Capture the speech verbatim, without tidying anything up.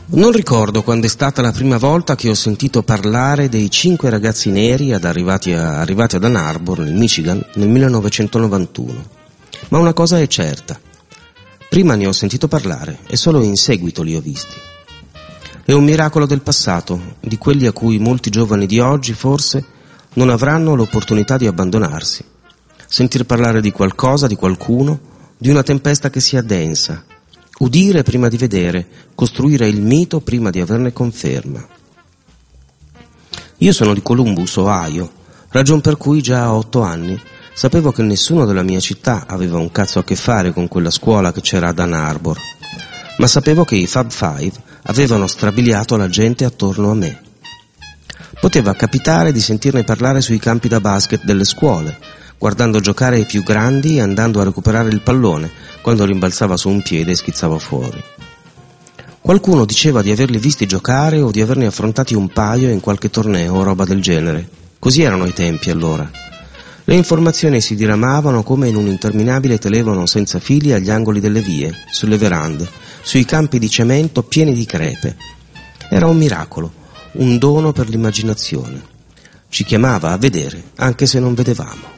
Non ricordo quando è stata la prima volta che ho sentito parlare dei cinque ragazzi neri ad arrivati, a, arrivati ad Ann Arbor, nel Michigan, nel millenovecentonovantuno. Ma una cosa è certa. Prima ne ho sentito parlare e solo in seguito li ho visti. È un miracolo del passato, di quelli a cui molti giovani di oggi forse non avranno l'opportunità di abbandonarsi. Sentir parlare di qualcosa, di qualcuno, di una tempesta che si addensa. Udire prima di vedere, costruire il mito prima di averne conferma. Io sono di Columbus, Ohio, ragion per cui già a otto anni sapevo che nessuno della mia città aveva un cazzo a che fare con quella scuola che c'era ad Ann Arbor, ma sapevo che i Fab Five avevano strabiliato la gente attorno a me. Poteva capitare di sentirne parlare sui campi da basket delle scuole, guardando giocare i più grandi e andando a recuperare il pallone quando rimbalzava su un piede e schizzava fuori. Qualcuno diceva di averli visti giocare o di averne affrontati un paio in qualche torneo o roba del genere. Così erano i tempi allora. Le informazioni si diramavano come in un interminabile telefono senza fili agli angoli delle vie, sulle verande, sui campi di cemento pieni di crepe. Era un miracolo, un dono per l'immaginazione. Ci chiamava a vedere, anche se non vedevamo.